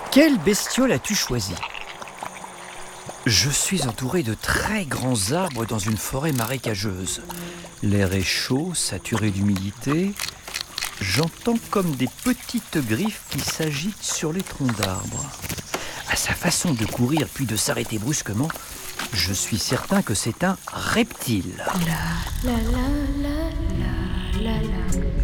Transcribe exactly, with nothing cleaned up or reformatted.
Quelle bestiole as-tu choisi ? Je suis entouré de très grands arbres dans une forêt marécageuse. L'air est chaud, saturé d'humidité. J'entends comme des petites griffes qui s'agitent sur les troncs d'arbres. À sa façon de courir puis de s'arrêter brusquement, je suis certain que c'est un reptile. La la la la la la la.